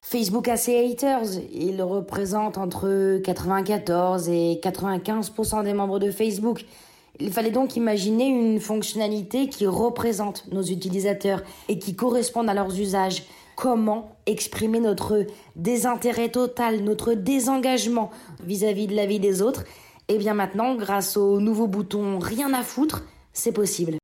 Facebook a ses haters. Ils représentent entre 94 et 95% des membres de Facebook. Il fallait donc imaginer une fonctionnalité qui représente nos utilisateurs et qui corresponde à leurs usages. Comment exprimer notre désintérêt total, notre désengagement vis-à-vis de la vie des autres? Eh bien maintenant, grâce au nouveau bouton Rien à foutre, c'est possible.